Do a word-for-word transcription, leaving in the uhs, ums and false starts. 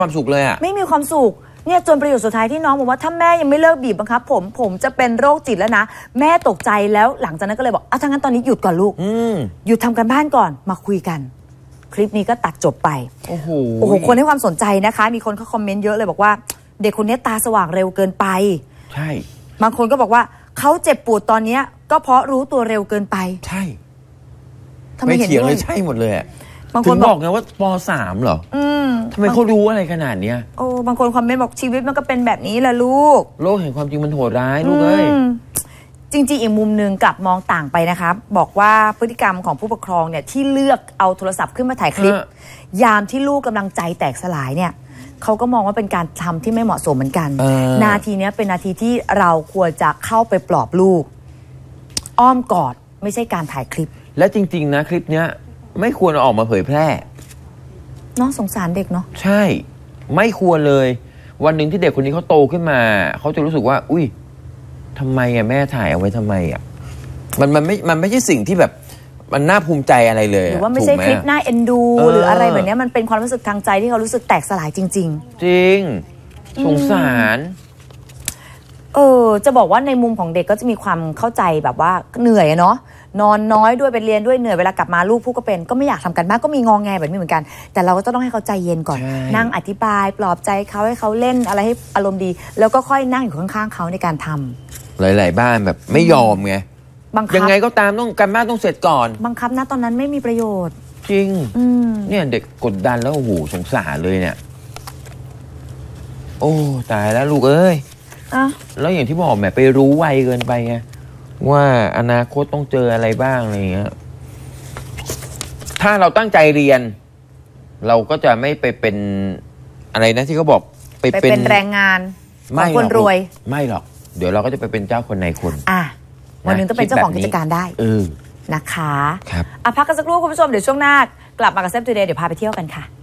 ความสุขเลยอะไม่มีความสุขเนี่ยจนประโยคสุดท้ายที่น้องบอกว่าถ้าแม่ยังไม่เลิกบีบบังคับผมผมจะเป็นโรคจิตแล้วนะแม่ตกใจแล้วหลังจากนั้นก็เลยบอกอ่ะถ้างั้นตอนนี้หยุดก่อนลูกหยุดทำกันบ้านก่อนมาคุยกันคลิปนี้ก็ตัดจบไปโอ้โหโอ้โหคนให้ความสนใจนะคะมีคนเขาคอมเมนต์เยอะเลยบอกว่าเด็กคนนี้ตาสว่างเร็วเกินไปใช่บางคนก็บอกว่าเขาเจ็บปวดตอนนี้ก็เพราะรู้ตัวเร็วเกินไปใช่ทำไมเห็นด้วยเลยใช่หมดเลยบางคนบอกไงว่าป.สาม เหรออืมทำไมเขารู้อะไรขนาดเนี้ยโอ้บางคนคอมเมนต์บอกชีวิตมันก็เป็นแบบนี้แหละลูกโลกแห่งความจริงมันโหดร้ายลูกเอ้ยจริงๆอีกมุมนึงกลับมองต่างไปนะคะบอกว่าพฤติกรรมของผู้ปกครองเนี่ยที่เลือกเอาโทรศัพท์ขึ้นมาถ่ายคลิปยามที่ลูกกำลังใจแตกสลายเนี่ยเขาก็มองว่าเป็นการทำที่ไม่เหมาะสมเหมือนกันนาทีนี้เป็นนาทีที่เราควรจะเข้าไปปลอบลูกอ้อมกอดไม่ใช่การถ่ายคลิปและจริงๆนะคลิปเนี้ยไม่ควรออกมาเผยแพร่เนาะสงสารเด็กเนาะใช่ไม่ควรเลยวันหนึ่งที่เด็กคนนี้เขาโตขึ้นมาเขาจะรู้สึกว่าอุ้ยทำไมอะแม่ถ่ายเอาไว้ทำไมอะมันมันไม่มันไม่ใช่สิ่งที่แบบมันน่าภูมิใจอะไรเลยหรือว่าไม่ใช่คลิปน่าเอ็นดูหรืออะไรแบบนี้มันเป็นความรู้สึกทางใจที่เขารู้สึกแตกสลายจริงๆจริงสงสารเออจะบอกว่าในมุมของเด็กก็จะมีความเข้าใจแบบว่าเหนื่อยเนาะนอนน้อยด้วยไปเรียนด้วยเหนื่อยเวลากลับมาลูกผู้ก็เป็นก็ไม่อยากทำกันบ้านก็มีงองแงแบบนี้เหมือนกันแต่เราก็ต้องให้เขาใจเย็นก่อนนั่งอธิบายปลอบใจเขาให้เขาเล่นอะไรให้อารมณ์ดีแล้วก็ค่อยนั่งอยู่ข้างๆเขาในการทำหลายๆบ้านแบบไม่ยอมไงยังไงก็ตามต้องการบ้านต้องเสร็จก่อนบังคับนะตอนนั้นไม่มีประโยชน์จริงเนี่ยเด็กกดดันแล้วโอ้โหสงสารเลยเนี่ยโอ้ตายแล้วลูกเอ้ยแล้วอย่างที่บอกแม่ไปรู้ไวเกินไปไงว่าอนาคตต้องเจออะไรบ้างอะไรเงี้ยถ้าเราตั้งใจเรียนเราก็จะไม่ไปเป็นอะไรนะที่เขาบอกไปเป็นแรงงานของคนรวยไม่หรอกเดี๋ยวเราก็จะไปเป็นเจ้าคนนายคนอ่ะวันนึงต้องเป็นเจ้าของกิจการได้เออนะคะครับอ่ะพักกันสักครู่คุณผู้ชมเดี๋ยวช่วงหน้ากลับมากับเซฟทูเดย์เดี๋ยวพาไปเที่ยวกันค่ะ